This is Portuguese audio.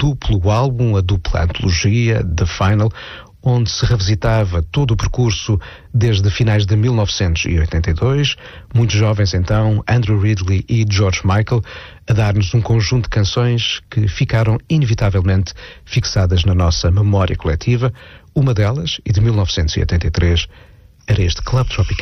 duplo álbum, a dupla antologia, The Final, onde se revisitava todo o percurso desde finais de 1982, muito jovens então, Andrew Ridgeley e George Michael, a dar-nos um conjunto de canções que ficaram inevitavelmente fixadas na nossa memória coletiva. Uma delas, e de 1983, era este Club Tropicana.